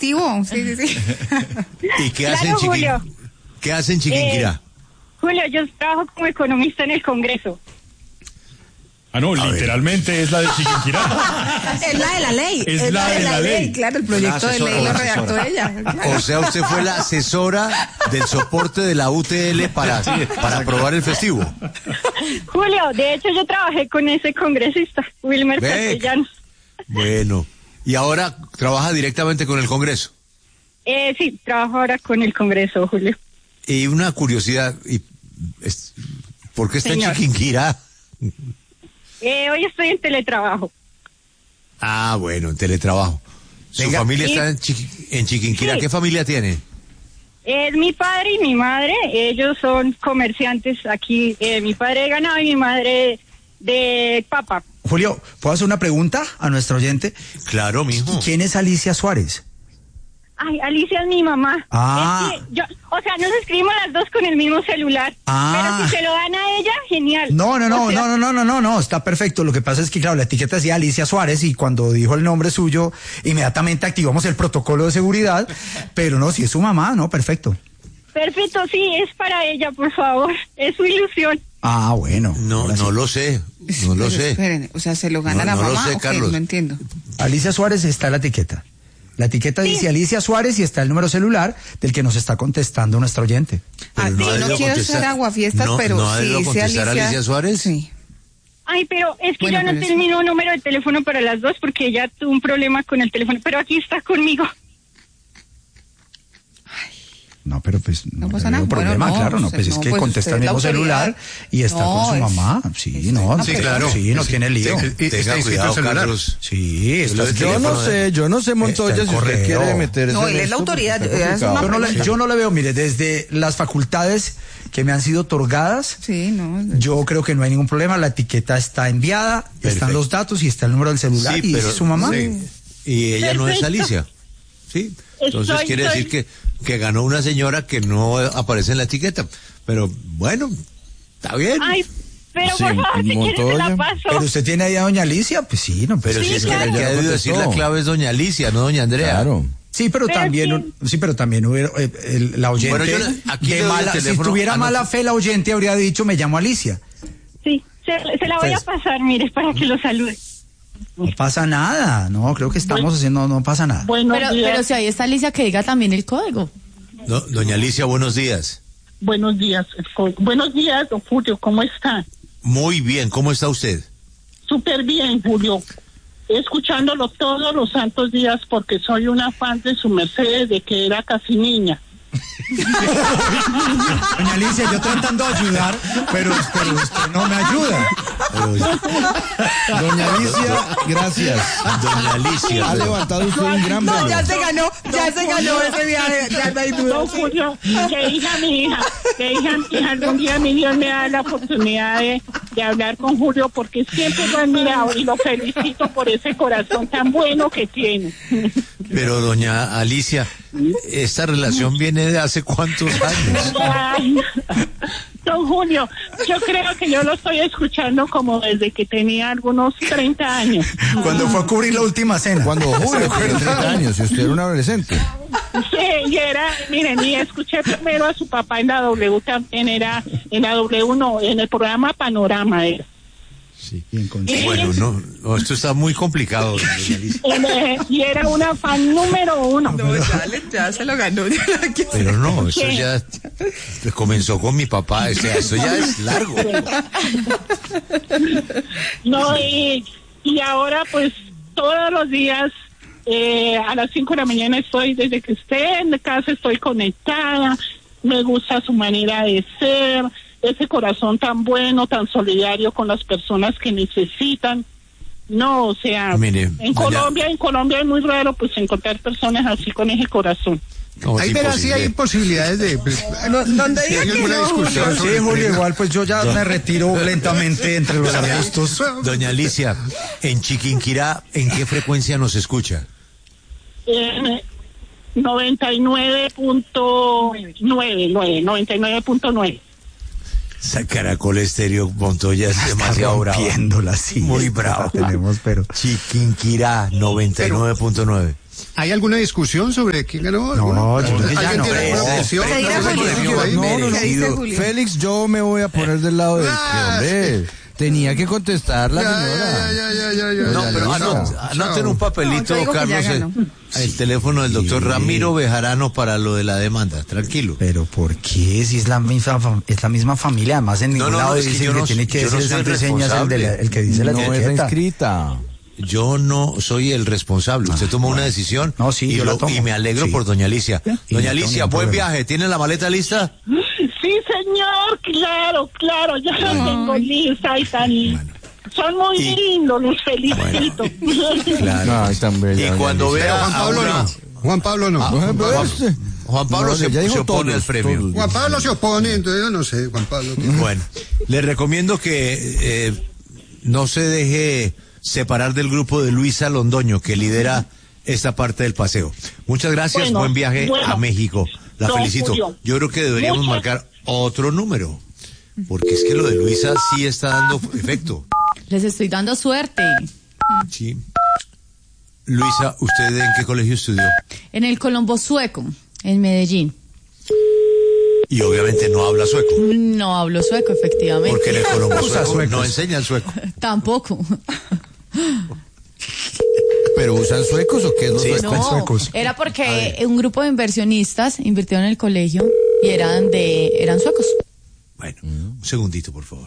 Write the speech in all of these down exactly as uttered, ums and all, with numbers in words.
festivo. Sí, sí, sí. ¿Y qué hacen en Chiquinquirá? ¿Qué hacen en Chiquinquirá? Eh, Julio, yo trabajo como economista en el Congreso. Ah, no, A literalmente ver. Es la de Chiquinquirá. Es la de la ley. Es, es la, de, de la, la ley. ley. Claro, el proyecto de ley lo redactó ella. Claro. O sea, usted fue la asesora del soporte de la U T L para, sí, para aprobar el festivo. Julio, de hecho yo trabajé con ese congresista, Wilmer Castellanos. Bueno, ¿y ahora trabaja directamente con el Congreso? Eh, sí, trabajo ahora con el Congreso, Julio. Y una curiosidad, y es, ¿por qué está Señor. en Chiquinquirá? Eh, hoy estoy en teletrabajo. Ah, bueno, en teletrabajo. ¿Su Venga, familia sí. está en, Chiqui, en Chiquinquirá? Sí. ¿Qué familia tiene? Es mi padre y mi madre. Ellos son comerciantes aquí. Eh, mi padre de ganado y mi madre de papa. Julio, ¿puedo hacer una pregunta a nuestro oyente? Claro, mijo. ¿Quién es Alicia Suárez? Ay, Alicia es mi mamá. Ah. Es que yo, o sea, nos escribimos las dos con el mismo celular. Ah. Pero si se lo dan a ella, genial. No, no, no, o sea, no, no, no, no, no, no, está perfecto. Lo que pasa es que, claro, la etiqueta decía Alicia Suárez y cuando dijo el nombre suyo, inmediatamente activamos el protocolo de seguridad. Pero no, si es su mamá, no, perfecto. Perfecto, sí, es para ella, por favor. Es su ilusión. Ah, bueno. No, no sí. lo sé, no lo pero sé. Esperen, o sea, ¿se lo gana no, la no mamá? No lo sé, okay, Carlos. No entiendo. Alicia Suárez está en la etiqueta. La etiqueta sí. dice Alicia Suárez y está el número celular del que nos está contestando nuestro oyente. Ah, no, sí, no quiero hacer aguafiestas, no, pero no sí dice contestar Alicia. Alicia Suárez. Sí. Ay, pero es que bueno, yo no tengo el mismo número de teléfono para las dos porque ella tuvo un problema con el teléfono, pero aquí está conmigo. No, pero pues no, no pasa nada. problema, bueno, no, claro, no, pues no, es que pues contesta el mismo celular y está no, con su mamá. Sí, no, sí, claro. Sí, no sí, tiene lío. Te, tenga cuidado, Carlos. Sí, está yo no sé, yo no sé, Montoya, si usted quiere meterse No, él es la autoridad. Es una yo, no le, yo no le veo, mire, desde las facultades que me han sido otorgadas, sí, no, yo creo que no hay ningún problema, la etiqueta está enviada, perfecto. Están los datos y está el número del celular sí, y pero, es su mamá. Sí. Y ella perfecto. No es Alicia. Sí. Entonces soy, quiere soy. decir que que ganó una señora que no aparece en la etiqueta, pero bueno, está bien. Ay, pero sí, por favor, si quieres te la paso. Pero usted tiene ahí a doña Alicia, pues sí, no, pero sí, si es claro. que la que ha debido decir la clave es doña Alicia, no doña Andrea. Claro. Sí, pero, pero también, sí, pero también hubiera, eh, el, la oyente, bueno, yo, aquí de mala, si tuviera mala fe la oyente habría dicho, me llamo Alicia. Sí, se, se la voy pues, a pasar, mire, para que lo salude. No pasa nada, no, creo que estamos bueno, haciendo, no pasa nada. Bueno, pero, pero si ahí está Alicia, que diga también el código. No, doña Alicia, buenos días. Buenos días, buenos días, don Julio, ¿cómo está? Muy bien, ¿cómo está usted? Súper bien, Julio. Escuchándolo todos los santos días porque soy una fan de su merced desde que era casi niña. Doña Alicia, yo tratando de ayudar, pero, pero usted no me ayuda. Doña Alicia, gracias. Doña Alicia. Ha levantado usted un gran No, premio. ya se ganó, ya se ganó ese viaje, ya no hay duda. No, Julio, que hija mi hija, que hija mi hija, algún día mi Dios me da la oportunidad de, de hablar con Julio porque siempre lo he admirado y lo felicito por ese corazón tan bueno que tiene. Pero doña Alicia, esta relación viene de hace cuántos años. Ay, don Julio, yo creo que yo lo estoy escuchando como desde que tenía algunos treinta años. Cuando fue a cubrir la última cena. Cuando Julio tenía treinta años y usted era un adolescente. Sí, y era, miren, y escuché primero a su papá en la W también, era en la W no, en el programa Panorama era. Sí, bien bueno, no, no, esto está muy complicado. eh, y era una fan número uno. No, ya, le, ya se lo ganó. Pero no, eso ya comenzó con mi papá, o sea, eso ya es largo. No, y, y ahora pues todos los días eh, a las cinco de la mañana estoy, desde que esté en casa estoy conectada, me gusta su manera de ser, ese corazón tan bueno, tan solidario con las personas que necesitan. No, o sea, Mire, en Colombia, en Colombia es muy raro pues encontrar personas así con ese corazón. No, ahí verás si hay posibilidades de pues, no, donde si diga hay que alguna no, discusión. Sí, Julio, igual pues yo ya Don... me retiro lentamente entre los arbustos. Doña Alicia, en Chiquinquirá, ¿en qué frecuencia nos escucha? En noventa y nueve punto nueve, noventa y nueve punto nueve. Esa Caracol Estéreo, Montoya, es demasiado brava. Sí, muy brava. Tenemos, pero Chiquinquirá, noventa y nueve punto nueve. ¿Hay alguna discusión sobre quién ganó? No, yo creo que ya no. No, no, no. Félix, yo me voy a poner del lado de Ah, hombre. Tenía que contestar la Ya, señora. ya, ya, ya, ya, ya. No, Ya, pero ya, anot- ya. anoten un papelito, No, yo digo que ya Carlos, ganó. el, el teléfono del doctor Ramiro Bejarano para lo de la demanda. Tranquilo. Pero ¿por qué? Si es la misma, fam- es la misma familia, además en ningún no, lado no, es que dice yo que no- tiene que yo no decir soy el santo y señas el, de la- el que dice la No es etiqueta. inscrita. Yo no soy el responsable. Usted tomó una decisión No, sí, y, yo la lo- tomo. y me alegro Sí. por doña Alicia. Y no Doña tengo Alicia, ningún buen problema. viaje. ¿Tiene la maleta lista? Sí, señor, claro, claro, ya la tengo lista y tan... Son muy Y- lindos, los felicito. Claro. Ay, tan bella, Y doña cuando Alicia. vea Juan a Pablo una- no. Juan Pablo no. Ah, Bueno, pero Juan, este- Juan Pablo No, se, ya dijo se opone todos, al premio. todos. Juan Pablo se opone, entonces yo no sé, Juan Pablo. Bueno, le recomiendo que eh, no se deje separar del grupo de Luisa Londoño, que lidera esta parte del paseo. Muchas gracias, Bueno, buen viaje bueno. a México. La Don felicito. Julio. Yo creo que deberíamos Muchas- marcar otro número, porque es que lo de Luisa sí está dando efecto. Les estoy dando suerte. Sí. Luisa, ¿usted en qué colegio estudió? En el Colombo Sueco, en Medellín. Y obviamente no habla sueco, No hablo sueco, efectivamente. porque en el Colombo Usa sueco suecos. no enseña el sueco. Tampoco. ¿Pero usan suecos o qué? No, Sí. suecos. No, suecos. era porque un grupo de inversionistas invirtieron en el colegio y eran de eran suecos. Bueno, un segundito, por favor.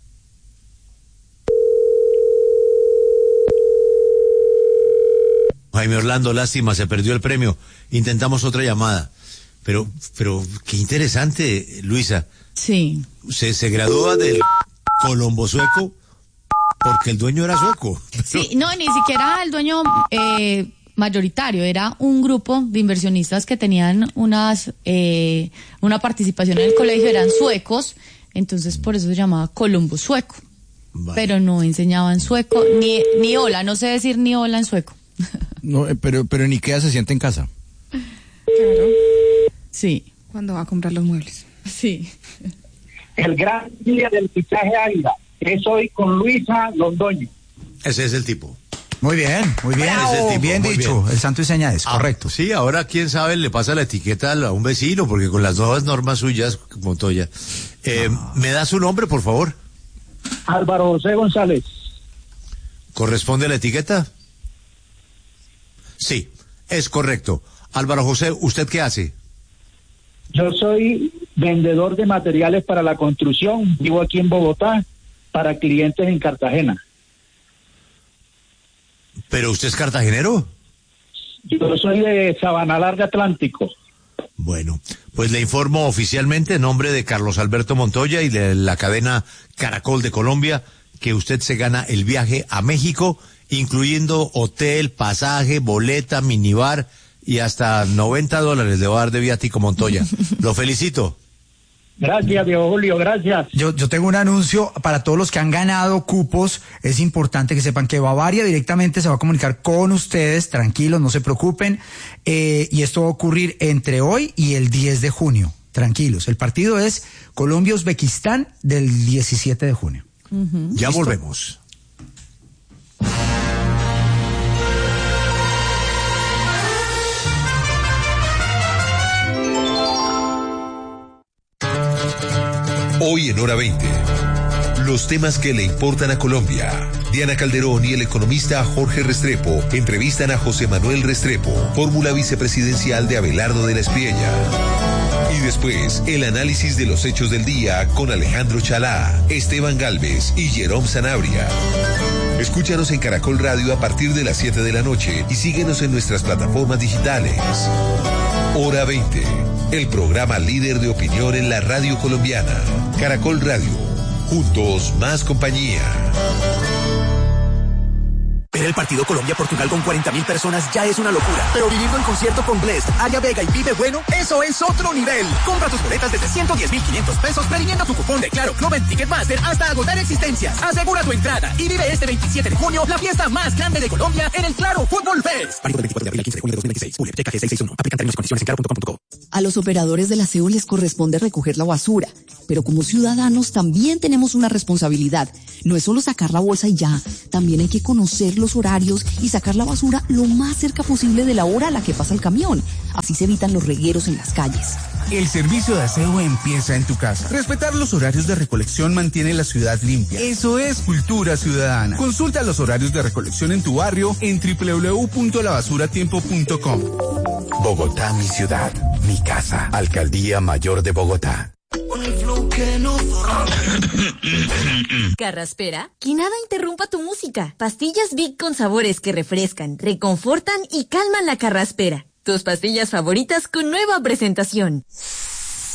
Jaime Orlando, lástima, se perdió el premio. Intentamos otra llamada. Pero, pero, qué interesante, Luisa. Sí. Se, se gradúa del Colombo sueco porque el dueño era sueco. Sí, no, ni siquiera el dueño eh, mayoritario, era un grupo de inversionistas que tenían unas eh, una participación en el colegio, eran suecos, entonces por eso se llamaba Colombo Sueco. Vale. Pero no enseñaban sueco, ni, ni hola, no sé decir ni hola en sueco. No, eh, pero, pero en Ikea se siente en casa. Claro. Sí, Cuando va a comprar los muebles. sí. El gran día del fichaje Águila es hoy con Luisa Londoño. Ese es el tipo. Muy bien, muy bien. Ese es el tipo, bien muy dicho, bien. el santo y seña es, Ah, correcto. Sí, ahora quién sabe le pasa la etiqueta a un vecino, porque con las nuevas normas suyas, Montoya. Eh, ¿Me da su nombre, por favor? Álvaro José González. ¿Corresponde a la etiqueta? Sí, es correcto. Álvaro José, ¿usted qué hace? Yo soy vendedor de materiales para la construcción. Vivo aquí en Bogotá para clientes en Cartagena. ¿Pero usted es cartagenero? Yo soy de Sabana Larga Atlántico. Bueno, pues le informo oficialmente en nombre de Carlos Alberto Montoya y de la cadena Caracol de Colombia que usted se gana el viaje a México, incluyendo hotel, pasaje, boleta, minibar y hasta noventa dólares le va a dar de viático Montoya. Lo felicito. Gracias, Diego Julio, gracias. Yo, yo tengo un anuncio para todos los que han ganado cupos. Es importante que sepan que Bavaria directamente se va a comunicar con ustedes. Tranquilos, no se preocupen. Eh, y esto va a ocurrir entre hoy y el diez de junio. Tranquilos. El partido es Colombia-Uzbekistán del diecisiete de junio. Uh-huh. Ya ¿Listo? volvemos. Hoy en Hora veinte, los temas que le importan a Colombia. Diana Calderón y el economista Jorge Restrepo entrevistan a José Manuel Restrepo, fórmula vicepresidencial de Abelardo de la Espriella. Y después, el análisis de los hechos del día con Alejandro Chalá, Esteban Galvez y Jerome Sanabria. Escúchanos en Caracol Radio a partir de las siete de la noche y síguenos en nuestras plataformas digitales. Hora veinte, el programa líder de opinión en la radio colombiana. Caracol Radio, juntos más compañía. Ver el partido Colombia-Portugal con cuarenta mil personas ya es una locura. Pero vivirlo en concierto con Blest, Aria Vega y Vive Bueno, eso es otro nivel. Compra tus boletas desde ciento diez mil quinientos pesos previniendo tu cupón de Claro Club en Ticketmaster hasta agotar existencias. Asegura tu entrada y vive este veintisiete de junio la fiesta más grande de Colombia en el Claro Fútbol Fest. Válido del veinticuatro de abril al quince de junio de dos mil veintiséis. Julio, checa G seiscientos sesenta y uno. Aplican términos y condiciones en claro punto com punto co. A los operadores del aseo les corresponde recoger la basura, pero como ciudadanos también tenemos una responsabilidad. No es solo sacar la bolsa y ya, también hay que conocer los los horarios y sacar la basura lo más cerca posible de la hora a la que pasa el camión. Así se evitan los regueros en las calles. El servicio de aseo empieza en tu casa. Respetar los horarios de recolección mantiene la ciudad limpia. Eso es cultura ciudadana. Consulta los horarios de recolección en tu barrio en doble u doble u doble u punto la basura tiempo punto com. Bogotá, mi ciudad, mi casa. Alcaldía Mayor de Bogotá. Carraspera, que nada interrumpa tu música. Pastillas Big con sabores que refrescan, reconfortan y calman la carraspera. Tus pastillas favoritas con nueva presentación.